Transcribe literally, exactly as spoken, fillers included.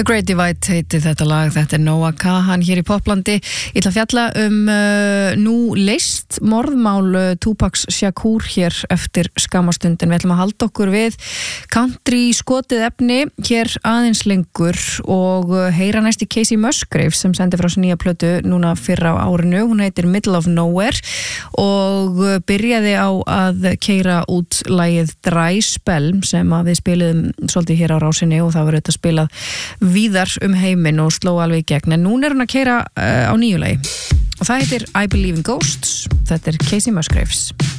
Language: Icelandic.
The Great Divide heiti þetta lag, þetta er Noah Kahan hér í Poplandi. Ég ætla að fjalla um uh, nú leyst morðmál uh, Tupacs Shakur hér eftir skamastund, en við ætlum að halda okkur við country skotið efni hér aðeins lengur og uh, heyra næst í Casey Musgraves sem sendi frá sér nýja plötu núna fyrr á árinu. Hún heitir Middle of Nowhere og uh, byrjaði á að keyra út lagið Dry Spell sem að við spiluðum svolítið hér á rásinni og það var auðvitað spilað víðar um heiminn og sló alveg í gegn, en núna er hún að keyra uh, á nýju lagi og það heitir I Believe in Ghosts. Þetta er Casey Musgraves.